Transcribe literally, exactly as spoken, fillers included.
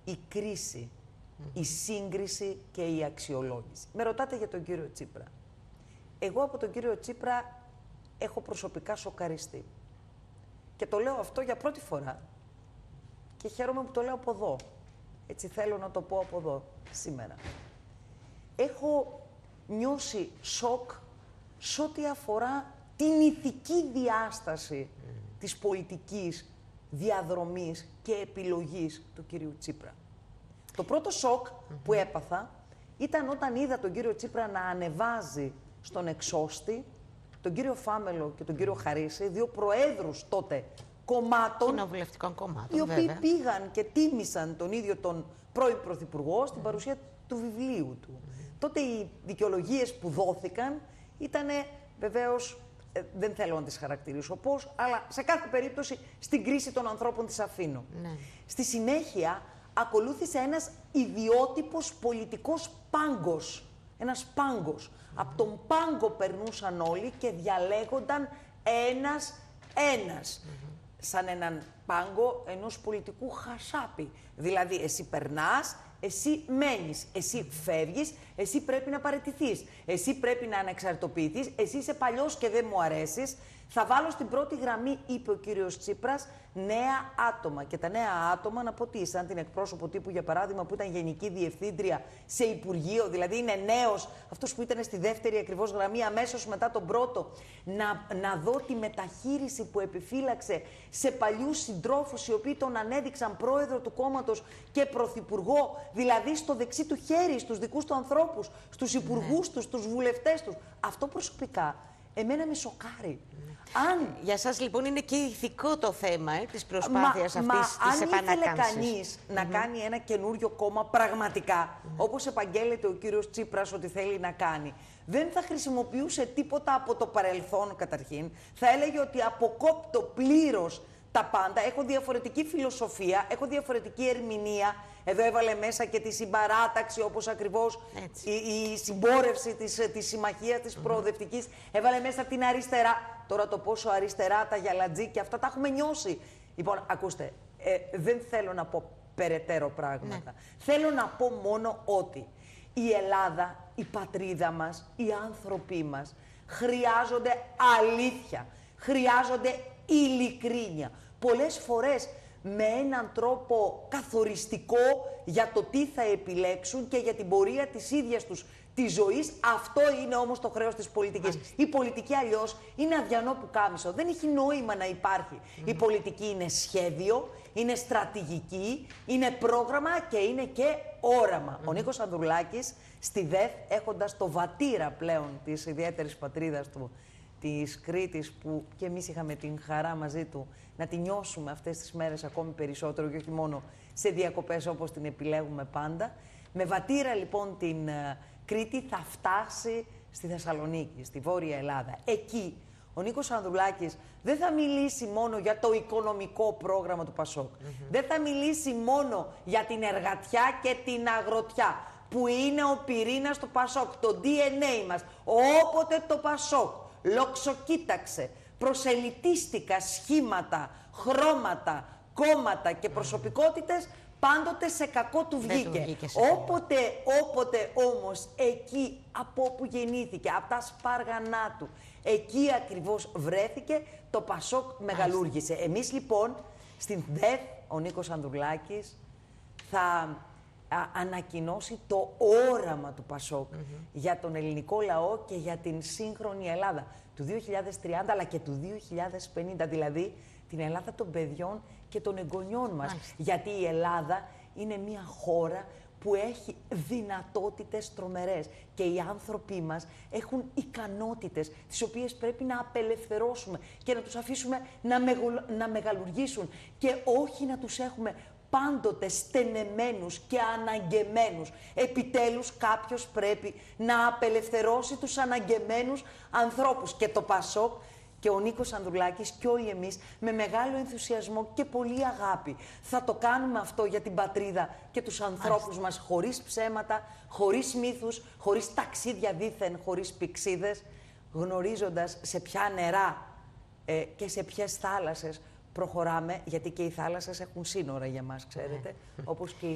η κρίση, η σύγκριση και η αξιολόγηση. Με ρωτάτε για τον κύριο Τσίπρα. Εγώ από τον κύριο Τσίπρα έχω προσωπικά σοκαριστεί. Και το λέω αυτό για πρώτη φορά. Και χαίρομαι που το λέω από εδώ. Έτσι θέλω να το πω από εδώ σήμερα. Έχω νιώσει σοκ σε ό,τι αφορά την ηθική διάσταση mm. της πολιτικής διαδρομής και επιλογής του κύριου Τσίπρα. Το πρώτο σοκ mm-hmm. που έπαθα ήταν όταν είδα τον κύριο Τσίπρα να ανεβάζει στον εξώστη τον κύριο Φάμελο και τον κύριο Χαρίση, δύο προέδρους τότε κομμάτων, κοινοβουλευτικών κομμάτων, οι οποίοι βέβαια. πήγαν και τίμησαν τον ίδιο τον πρώην Πρωθυπουργό στην mm. παρουσία του βιβλίου του. Mm. Τότε οι δικαιολογίες που δόθηκαν ήταν βεβαίως, ε, δεν θέλω να τις χαρακτηρίσω πώς, αλλά σε κάθε περίπτωση στην κρίση των ανθρώπων τις αφήνω. Mm. Στη συνέχεια ακολούθησε ένας ιδιότυπος πολιτικός πάγκος. Ένας πάγκος. Mm. Από τον πάγκο περνούσαν όλοι και διαλέγονταν ένας-ένας. Mm. Σαν έναν πάγκο ενός πολιτικού χασάπι. Δηλαδή, εσύ περνάς, εσύ μένεις, εσύ φεύγεις, εσύ πρέπει να παραιτηθείς, εσύ πρέπει να ανεξαρτητοποιηθείς, εσύ είσαι παλιός και δεν μου αρέσεις. Θα βάλω στην πρώτη γραμμή, είπε ο κύριος Τσίπρας, νέα άτομα. Και τα νέα άτομα, να πω τι, σαν την εκπρόσωπο τύπου, για παράδειγμα, που ήταν γενική διευθύντρια σε υπουργείο, δηλαδή είναι νέος, αυτός που ήταν στη δεύτερη ακριβώς γραμμή, αμέσως μετά τον πρώτο, να, να δω τη μεταχείριση που επιφύλαξε σε παλιούς συντρόφους, οι οποίοι τον ανέδειξαν πρόεδρο του κόμματος και πρωθυπουργό, δηλαδή στο δεξί του χέρι, στους δικούς του ανθρώπους, στους υπουργούς ναι. τους, στους βουλευτές τους. Αυτό προσωπικά εμένα με σοκάρει. Αν... Για σας λοιπόν είναι και ηθικό το θέμα ε, της προσπάθειας μα, αυτής μα, της επανακάμψης. Αν ήθελε κανείς mm -hmm. να κάνει ένα καινούριο κόμμα πραγματικά, mm -hmm. όπως επαγγέλλεται ο κύριος Τσίπρας ότι θέλει να κάνει, δεν θα χρησιμοποιούσε τίποτα από το παρελθόν καταρχήν. Θα έλεγε ότι αποκόπτω πλήρως τα πάντα, έχω διαφορετική φιλοσοφία, έχω διαφορετική ερμηνεία. Εδώ έβαλε μέσα και τη συμπαράταξη, όπως ακριβώς η, η συμπόρευση της, της συμμαχίας της mm -hmm. προοδευτικής. Έβαλε μέσα την αριστερά. Τώρα το πόσο αριστερά, τα γιαλατζή και αυτά τα έχουμε νιώσει. Λοιπόν, ακούστε, ε, δεν θέλω να πω περαιτέρω πράγματα. Ναι. Θέλω να πω μόνο ότι η Ελλάδα, η πατρίδα μας, οι άνθρωποι μας χρειάζονται αλήθεια, χρειάζονται ειλικρίνεια. Πολλές φορές με έναν τρόπο καθοριστικό για το τι θα επιλέξουν και για την πορεία της ίδιας τους της ζωής. Αυτό είναι όμως το χρέος της πολιτικής. Μάλιστα. Η πολιτική αλλιώς είναι αδιανό πουκάμισο. Δεν έχει νόημα να υπάρχει. Mm. Η πολιτική είναι σχέδιο, είναι στρατηγική, είναι πρόγραμμα και είναι και όραμα. Mm. Ο Νίκος Ανδρουλάκης στη ΔΕΘ, έχοντας το βατήρα πλέον της ιδιαίτερης πατρίδας του, της Κρήτης, που και εμείς είχαμε την χαρά μαζί του να τη νιώσουμε αυτές τις μέρες ακόμη περισσότερο και όχι μόνο σε διακοπές όπως την επιλέγουμε πάντα. Με βατήρα λοιπόν την uh, Κρήτη θα φτάσει στη Θεσσαλονίκη, στη Βόρεια Ελλάδα. Εκεί ο Νίκος Ανδρουλάκης δεν θα μιλήσει μόνο για το οικονομικό πρόγραμμα του Πασόκ. Mm-hmm. Δεν θα μιλήσει μόνο για την εργατιά και την αγροτιά, που είναι ο πυρήνας του Πασόκ, το ντι εν έι μας. Όποτε το Πασόκ λοξοκοίταξε προσελητίστικα σχήματα, χρώματα, κόμματα και προσωπικότητες, πάντοτε σε κακό του βγήκε. βγήκε όποτε, όποτε όμως εκεί από όπου γεννήθηκε, από τα σπάργανά του, εκεί ακριβώς βρέθηκε, το Πασόκ μεγαλούργησε. Εμείς λοιπόν στην ΔΕΘ, ο Νίκος Ανδρουλάκης θα α, ανακοινώσει το όραμα του Πασόκ mm-hmm. για τον ελληνικό λαό και για την σύγχρονη Ελλάδα του δύο χιλιάδες τριάντα αλλά και του δύο χιλιάδες πενήντα, δηλαδή την Ελλάδα των παιδιών και των εγγονιών μας. Μάλιστα. Γιατί η Ελλάδα είναι μια χώρα που έχει δυνατότητες τρομερές και οι άνθρωποι μας έχουν ικανότητες τις οποίες πρέπει να απελευθερώσουμε και να τους αφήσουμε να, μεγαλ, να μεγαλουργήσουν και όχι να τους έχουμε πάντοτε στενεμένους και αναγκεμένους. Επιτέλους κάποιος πρέπει να απελευθερώσει τους αναγκεμένους ανθρώπους και το Πασόκ και ο Νίκος Ανδρουλάκης και όλοι εμείς με μεγάλο ενθουσιασμό και πολύ αγάπη θα το κάνουμε αυτό για την πατρίδα και τους ανθρώπους μας, χωρίς ψέματα, χωρίς μύθους, χωρίς ταξίδια δήθεν, χωρίς πηξίδες, γνωρίζοντας σε ποια νερά ε, και σε ποιες θάλασσες προχωράμε, γιατί και οι θάλασσες έχουν σύνορα για μας, ξέρετε, όπως και